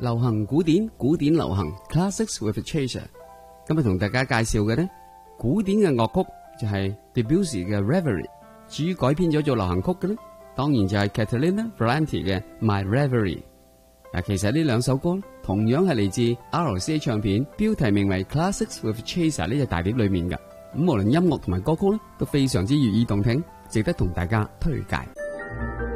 流行古典，古典流行 Classics with a Chaser。今日同大家介紹嘅呢，古典嘅樂曲就係 Debussy 嘅 Reverie。至於改編咗做流行曲嘅呢，當然就係 Catalina Ferrante 嘅 My Reverie。其實呢兩首歌同樣係嚟自 RCA 唱片標題名為 Classics with a Chaser 呢隻大碟裏面嘅。咁無論音樂同埋歌曲呢，都非常之悅耳動聽，值得同大家推介。